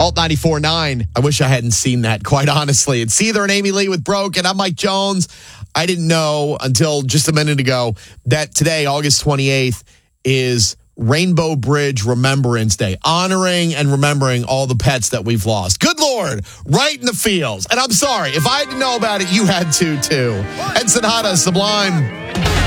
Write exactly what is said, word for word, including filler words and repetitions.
Alt ninety-four point nine. I wish I hadn't seen that, quite honestly. It's Seether and Amy Lee with Broken. I'm Mike Jones. I didn't know until just a minute ago that today, August twenty-eighth, is Rainbow Bridge Remembrance Day, honoring and remembering all the pets that we've lost. Good Lord, right in the feels. And I'm sorry, if I didn't know about it, you had to too. Ed Sonata, Sublime.